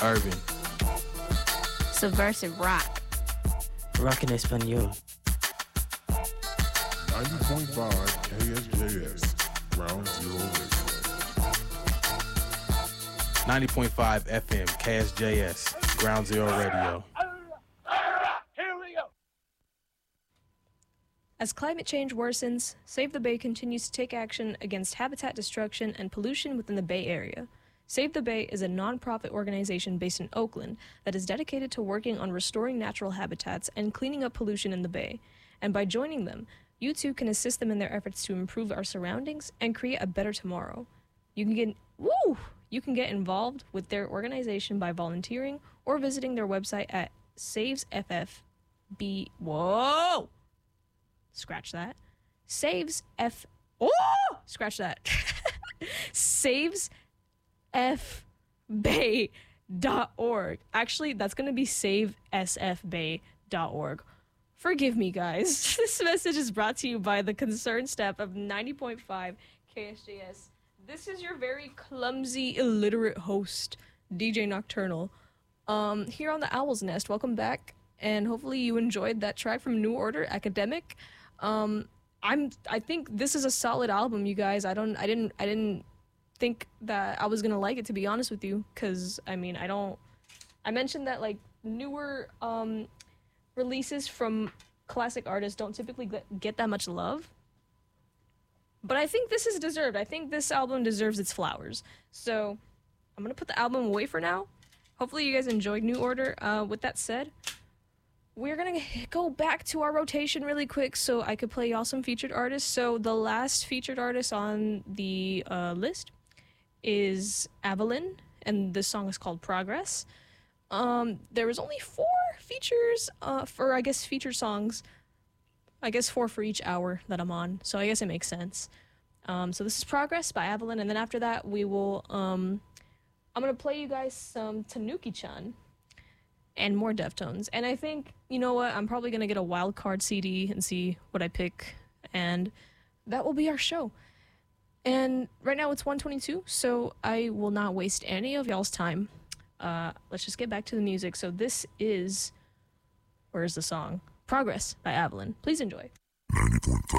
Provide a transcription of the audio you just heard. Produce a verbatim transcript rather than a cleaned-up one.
Urban. Subversive rock. Rock en español. ninety point five K S J S, Ground Zero Radio. ninety point five F M, K S J S, Ground Zero Radio. As climate change worsens, Save the Bay continues to take action against habitat destruction and pollution within the Bay Area. Save the Bay is a non-profit organization based in Oakland that is dedicated to working on restoring natural habitats and cleaning up pollution in the Bay. And by joining them, you too can assist them in their efforts to improve our surroundings and create a better tomorrow. You can get woo! You can get involved with their organization by volunteering or visiting their website at saves f f b. Whoa! Scratch that. Saves F. Oh! Scratch that. Saves F Bay dot org. Actually, that's going to be save s f bay dot org. Forgive me, guys. This message is brought to you by the concerned staff of ninety point five K S J S. This is your very clumsy, illiterate host, D J Nocturnal. Um, here on the Owl's Nest. Welcome back, and hopefully you enjoyed that track from New Order, Academic. Um, I'm. I think this is a solid album, you guys. I don't. I didn't. I didn't think that I was gonna like it, to be honest with you, because I mean, I don't. I mentioned that like newer um releases from classic artists don't typically get, get that much love. But I think this is deserved. I think this album deserves its flowers. So I'm gonna put the album away for now. Hopefully you guys enjoyed New Order. Uh, with that said, we're gonna go back to our rotation really quick so I could play y'all some featured artists. So the last featured artist on the uh, list is Avalyn, and this song is called Progress. Um, there was only four features, uh, for I guess featured songs. I guess four for each hour that I'm on, so I guess it makes sense. Um, so this is Progress by Avalyn, and then after that we will, um, I'm gonna play you guys some Tanuki-chan and more Deftones. And I think, you know what, I'm probably gonna get a wild card C D and see what I pick, and that will be our show. And right now it's one twenty-two, so I will not waste any of y'all's time. Uh, let's just get back to the music. So this is, where's the song? Progress by Avalyn. Please enjoy. ninety point five